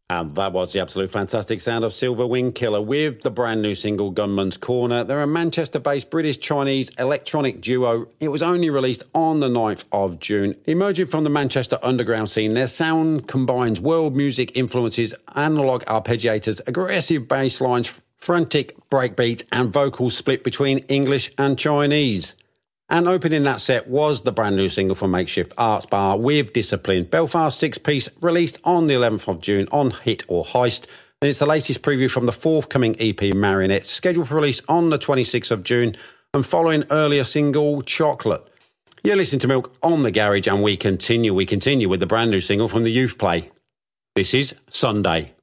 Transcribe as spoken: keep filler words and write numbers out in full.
And that was the absolute fantastic sound of Silver Wing Killer with the brand new single Gunman's Corner. They're a Manchester-based British-Chinese electronic duo. It was only released on the ninth of June. Emerging from the Manchester underground scene, their sound combines world music influences, analog arpeggiators, aggressive bass lines, frantic breakbeats and vocals split between English and Chinese. And opening that set was the brand new single from Makeshift Arts Bar with Discipline, Belfast six-piece, released on the eleventh of June on Hit or Heist. And it's the latest preview from the forthcoming E P Marionette, scheduled for release on the twenty-sixth of June, and following earlier single Chocolate. You're listening to Milk on The Garage, and we continue, we continue with the brand new single from the Youth Play. This is Sunday.